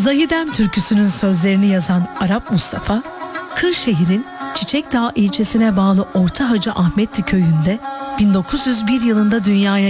Zahidem türküsünün sözlerini yazan Arap Mustafa, Kırşehir'in Çiçekdağ ilçesine bağlı Orta Hacı Ahmetli köyünde 1901 yılında dünyaya